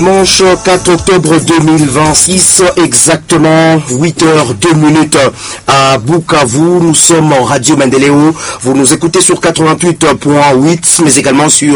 Dimanche 4 octobre 2026, exactement 8h02 à Bukavu. Nous sommes en Radio Mendeleo. Vous nous écoutez sur 88.8, mais également sur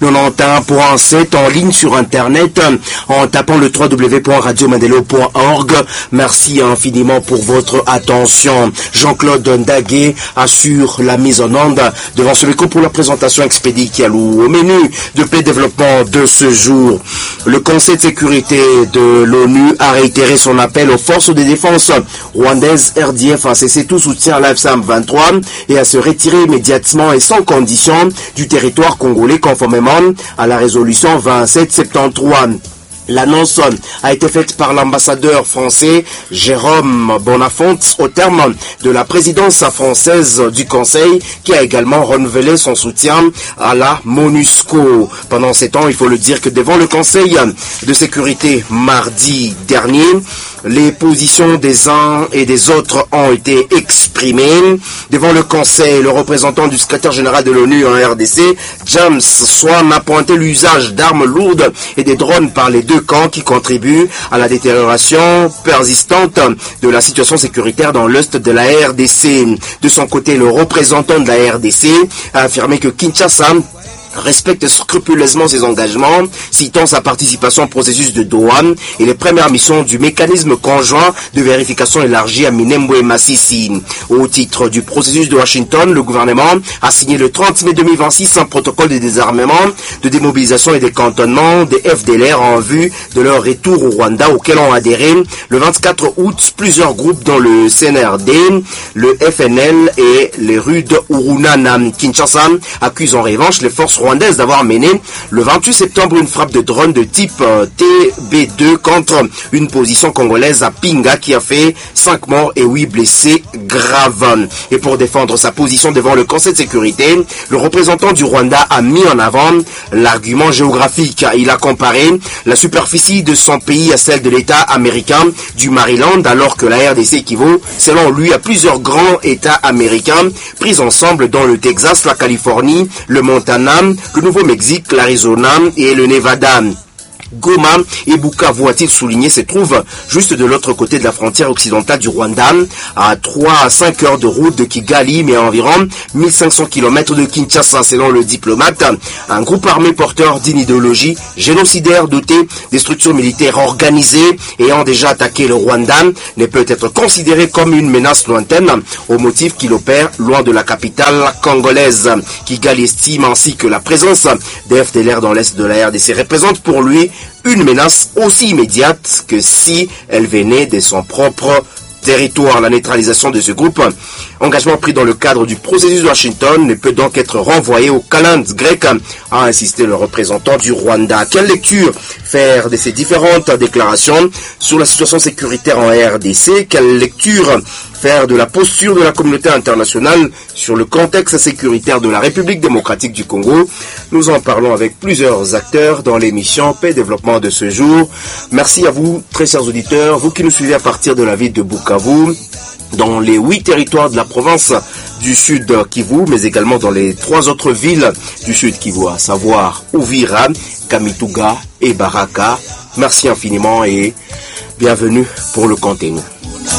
91.7 en ligne sur Internet en tapant le www.radiomendeleo.org. Merci infiniment pour votre attention. Jean-Claude Ndagué assure la mise en onde devant ce micro pour la présentation expédiée Kialou. Au menu de paix développement de ce jour, le Conseil de sécurité de l'ONU a réitéré son appel aux forces de défense rwandaises RDF à cesser tout soutien à l'AFSAM 23 et à se retirer immédiatement et sans condition du territoire congolais conformément à la résolution 2773. L'annonce a été faite par l'ambassadeur français Jérôme Bonnafont au terme de la présidence française du Conseil, qui a également renouvelé son soutien à la MONUSCO. Pendant ces temps, il faut le dire que devant le Conseil de sécurité mardi dernier, les positions des uns et des autres ont été exprimées. Devant le Conseil, le représentant du secrétaire général de l'ONU en RDC, James Swan, a pointé l'usage d'armes lourdes et des drones par les deux camps qui contribuent à la détérioration persistante de la situation sécuritaire dans l'est de la RDC. De son côté, le représentant de la RDC a affirmé que Kinshasa respecte scrupuleusement ses engagements, citant sa participation au processus de Doha et les premières missions du mécanisme conjoint de vérification élargi à Minembwe et Masisi. Au titre du processus de Washington, le gouvernement a signé le 30 mai 2026 un protocole de désarmement, de démobilisation et de cantonnement des FDLR en vue de leur retour au Rwanda, auquel ont adhéré le 24 août plusieurs groupes dont le CNRD, le FNL et les Rudes Urunana. Kinshasa accuse en revanche les forces rwandaise d'avoir mené le 28 septembre une frappe de drone de type TB2 contre une position congolaise à Pinga qui a fait 5 morts et 8 blessés graves. Et pour défendre sa position devant le Conseil de sécurité, le représentant du Rwanda a mis en avant l'argument géographique. Il a comparé la superficie de son pays à celle de l'État américain du Maryland, alors que la RDC équivaut, selon lui, à plusieurs grands États américains pris ensemble dans le Texas, la Californie, le Montana, le Nouveau-Mexique, l'Arizona et le Nevada. Goma et Bukavu, a-t-il souligné, se trouvent juste de l'autre côté de la frontière occidentale du Rwanda, à 3 à 5 heures de route de Kigali, mais à environ 1500 km de Kinshasa, selon le diplomate. Un groupe armé porteur d'une idéologie génocidaire doté des structures militaires organisées ayant déjà attaqué le Rwanda ne peut être considéré comme une menace lointaine au motif qu'il opère loin de la capitale congolaise. Kigali estime ainsi que la présence des FDLR dans l'est de la RDC représente pour lui une menace aussi immédiate que si elle venait de son propre territoire. La neutralisation de ce groupe, engagement pris dans le cadre du processus de Washington, ne peut donc être renvoyé au calendrier grec, a insisté le représentant du Rwanda. Quelle lecture faire de ces différentes déclarations sur la situation sécuritaire en RDC? Quelle lecture faire de la posture de la communauté internationale sur le contexte sécuritaire de la République démocratique du Congo? Nous en parlons avec plusieurs acteurs dans l'émission Paix et Développement de ce jour. Merci à vous, très chers auditeurs, vous qui nous suivez à partir de la ville de Bukavu, dans les 8 territoires de la province du Sud Kivu, mais également dans les 3 autres villes du Sud Kivu, à savoir Uvira, Kamituga et Baraka. Merci infiniment et bienvenue pour le contenu.